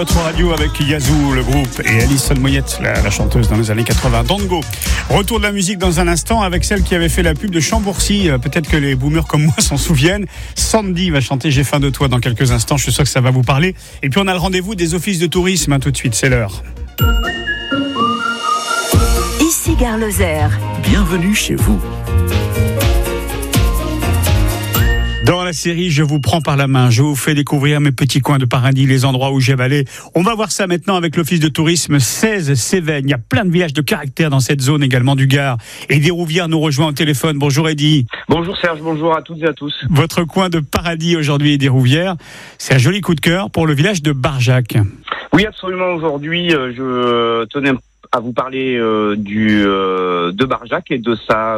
Votre radio avec Yazoo, le groupe, et Alison Moyette, la chanteuse dans les années 80. Dango. Retour de la musique dans un instant avec celle qui avait fait la pub de Chambourcy. Peut-être que les boomers comme moi s'en souviennent. Sandy va chanter J'ai faim de toi dans quelques instants. Je suis sûr que ça va vous parler. Et puis on a le rendez-vous des offices de tourisme tout de suite. C'est l'heure. Ici Gare Lozère. Bienvenue chez vous. Dans la série, je vous prends par la main, je vous fais découvrir mes petits coins de paradis, les endroits où j'aime aller. On va voir ça maintenant avec l'office de tourisme 16 Cévennes. Il y a plein de villages de caractère dans cette zone également du Gard. Eddie Rouvière nous rejoint au téléphone. Bonjour Eddie. Bonjour Serge, bonjour à toutes et à tous. Votre coin de paradis aujourd'hui, Eddie Rouvière, c'est un joli coup de cœur pour le village de Barjac. Oui, absolument. Aujourd'hui, je tenais à vous parler de Barjac et de sa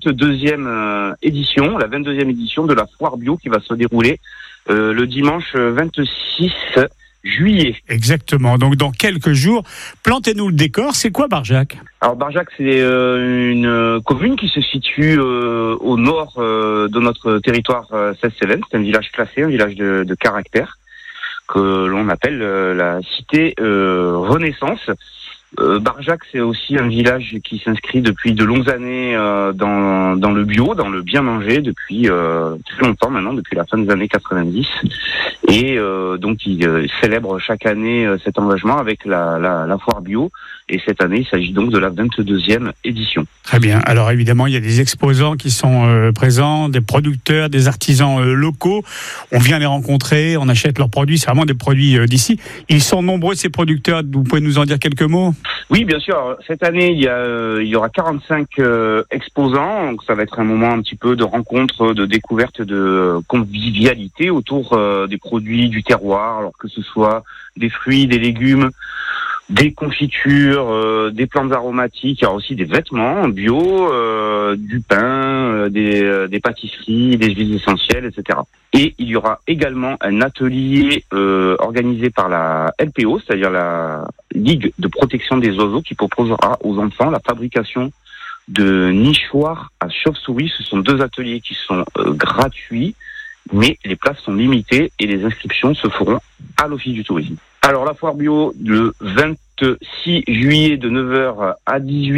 22e édition, la 22e édition de la foire bio qui va se dérouler le dimanche 26 juillet. Exactement, donc dans quelques jours. Plantez-nous le décor, c'est quoi Barjac ? Alors Barjac, c'est une commune qui se situe au nord de notre territoire 16 Cévennes. C'est un village classé, un village de caractère que l'on appelle la cité Renaissance. Barjac, c'est aussi un village qui s'inscrit depuis de longues années dans le bio, dans le bien manger, depuis très longtemps maintenant, depuis la fin des années 90. Et donc, il célèbre chaque année cet engagement avec la foire bio. Et cette année, il s'agit donc de la 22e édition. Très bien. Alors évidemment, il y a des exposants qui sont présents, des producteurs, des artisans locaux. On vient les rencontrer, on achète leurs produits. C'est vraiment des produits d'ici. Ils sont nombreux, ces producteurs. Vous pouvez nous en dire quelques mots ? Oui, bien sûr. Cette année, il y aura 45 exposants. Donc, ça va être un moment un petit peu de rencontre, de découverte, de convivialité autour des produits du terroir, alors que ce soit des fruits, des légumes, des confitures, des plantes aromatiques, alors aussi des vêtements bio, du pain, des pâtisseries, des huiles essentielles, etc. Et il y aura également un atelier organisé par la LPO, c'est-à-dire la Ligue de protection des oiseaux, qui proposera aux enfants la fabrication de nichoirs à chauve-souris. Ce sont 2 ateliers qui sont gratuits, mais les places sont limitées et les inscriptions se feront à l'Office du tourisme. Alors la foire bio, le 26 juillet de 9h à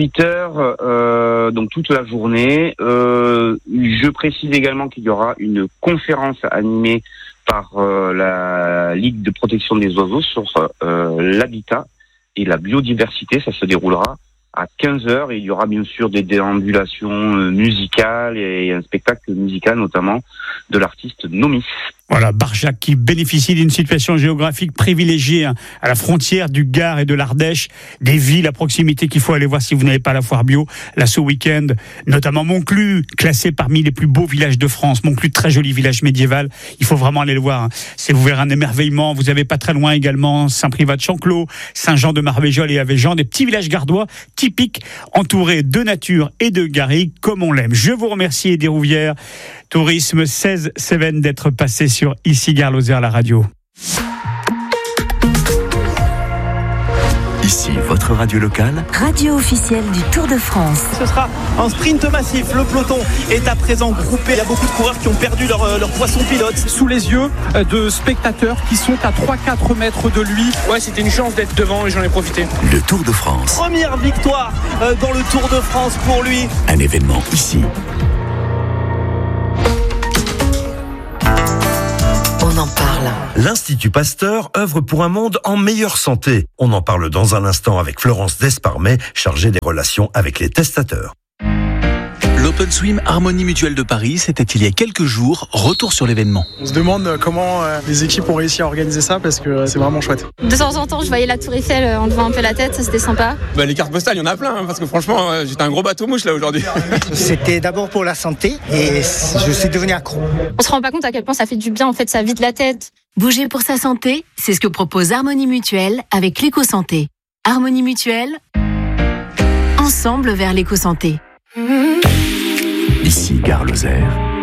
18h, donc toute la journée. Je précise également qu'il y aura une conférence animée par la Ligue de protection des oiseaux sur l'habitat et la biodiversité. Ça se déroulera à 15h et il y aura bien sûr des déambulations musicales et un spectacle musical notamment de l'artiste Nomis. Voilà, Barjac qui bénéficie d'une situation géographique privilégiée à la frontière du Gard et de l'Ardèche, des villes à proximité qu'il faut aller voir si vous n'avez pas la foire bio. Là, ce week-end, notamment Monclus, classé parmi les plus beaux villages de France. Monclus, très joli village médiéval. Il faut vraiment aller le voir. Vous verrez un émerveillement. Vous avez pas très loin également Saint-Privat de Chanclos, Saint-Jean-de-Marvéjol et Avéjean, des petits villages gardois typiques, entourés de nature et de garrigues comme on l'aime. Je vous remercie, Eddie Rouvière, Tourisme 16 Cévennes, d'être passé sur Ici Gare Lozère, la radio. Ici, votre radio locale. Radio officielle du Tour de France. Ce sera un sprint massif. Le peloton est à présent groupé. Il y a beaucoup de coureurs qui ont perdu leur poisson pilote. Sous les yeux de spectateurs qui sont à 3-4 mètres de lui. Ouais, c'était une chance d'être devant et j'en ai profité. Le Tour de France. Première victoire dans le Tour de France pour lui. Un événement ici. On en parle. L'Institut Pasteur œuvre pour un monde en meilleure santé. On en parle dans un instant avec Florence Desparmet, chargée des relations avec les testateurs. L'Open Swim Harmonie Mutuelle de Paris, c'était il y a quelques jours. Retour sur l'événement. On se demande comment les équipes ont réussi à organiser ça parce que c'est vraiment chouette. De temps en temps, je voyais la Tour Eiffel en levant un peu la tête, ça c'était sympa. Les cartes postales, il y en a plein, parce que franchement, j'étais un gros bateau mouche là aujourd'hui. C'était d'abord pour la santé et je suis devenu accro. On se rend pas compte à quel point ça fait du bien, en fait, ça vide la tête. Bouger pour sa santé, c'est ce que propose Harmonie Mutuelle avec l'éco-santé. Harmonie Mutuelle, ensemble vers l'éco-santé. Ici, Gare Lozère.